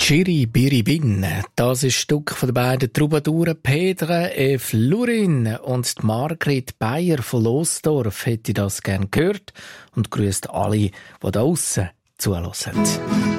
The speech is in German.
Chiri Biri Bin, das ist ein Stück von den beiden Troubadouren Pedra et Florin, und die Margret Beyer von Losdorf hätte das gern gehört und grüßt alle, die da aussen zuhören.